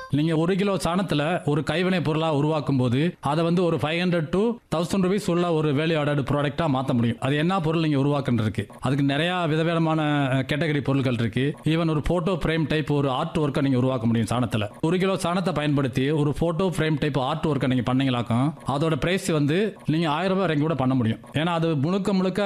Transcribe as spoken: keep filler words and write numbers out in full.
நீங்க ஒரு கிலோ சாணத்துல ஒரு கைவினை பொருளா உருவாக்கும் போது அதை வந்து ஒரு five hundred to thousand rupees உள்ள ஒரு வேல்யூ ஆடட் ப்ராடக்டா மாத்த முடியும். அது என்ன பொருள் நீங்க உருவாக்குன்னு இருக்கு. அதுக்கு நிறைய விதவிதமான கேட்டகரி பொருட்கள் இருக்கு. ஈவன் ஒரு போட்டோ பிரேம் டைப் ஒரு ஆர்ட் ஒர்க்கை நீங்க உருவாக்க முடியும் சாணத்துல. ஒரு கிலோ சாணத்தை பயன்படுத்தி ஒரு போட்டோ பிரேம் டைப் ஆர்ட் ஒர்க்கை நீங்க பண்ணீங்களாக்கும் அதோட பிரைஸ் வந்து நீங்க ஆயிரம் ரூபாய் வரைக்கும் கூட பண்ண முடியும். ஏன்னா அது முழுக்க முழுக்க